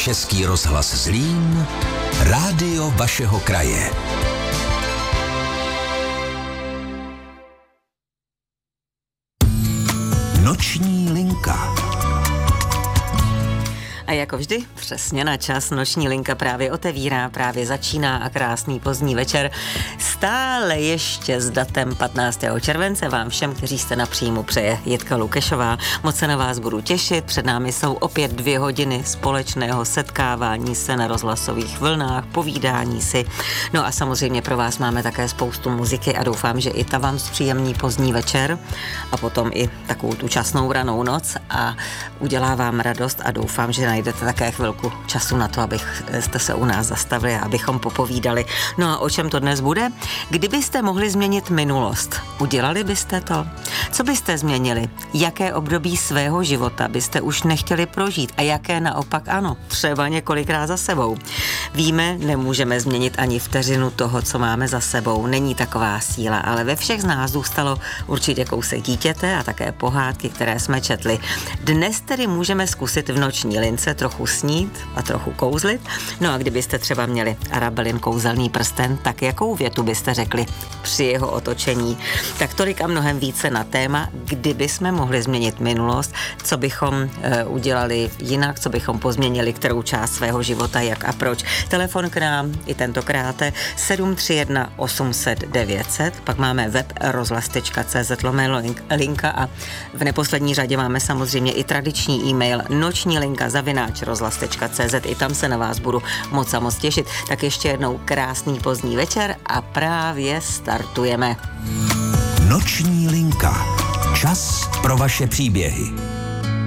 Český rozhlas Zlín, rádio vašeho kraje. Noční linka. A jako vždy, přesně na čas, noční linka právě otevírá, právě začíná a krásný pozdní večer. Stále ještě s datem 15. července vám všem, kteří jste na příjmu, přeje Jitka Lukešová. Moc se na vás budu těšit, před námi jsou opět 2 hodiny společného setkávání se na rozhlasových vlnách, povídání si. No a samozřejmě pro vás máme také spoustu muziky a doufám, že i ta vám zpříjemní pozdní večer a potom i takovou tu časnou ranou noc a udělá vám radost a doufám, že najdete také chvilku času na to, abyste se u nás zastavili a abychom popovídali. No a o čem to dnes bude? Kdybyste mohli změnit minulost, udělali byste to? Co byste změnili? Jaké období svého života byste už nechtěli prožít a jaké naopak ano, třeba několikrát za sebou? Víme, nemůžeme změnit ani vteřinu toho, co máme za sebou. Není taková síla, ale ve všech z nás zůstalo určitě kousek dítěte a také pohádky, které jsme četli. Dnes tedy můžeme zkusit v noční lince trochu snít a trochu kouzlit. No a kdybyste třeba měli Arabelin kouzelný prsten, tak jakou větu byste řekli při jeho otočení? Tak tolik a mnohem více na téma, kdyby jsme mohli změnit minulost, co bychom udělali jinak, co bychom pozměnili, kterou část svého života, jak a proč. Telefon k nám i tentokrát 731 800 900, pak máme web rozhlas.cz/linka a v neposlední řadě máme samozřejmě i tradiční e-mail nočnílinka@rozhlas.cz, i tam se na vás budu moc a moc těšit. Tak ještě jednou krásný pozdní večer a právě startujeme. Noční linka. Čas pro vaše příběhy.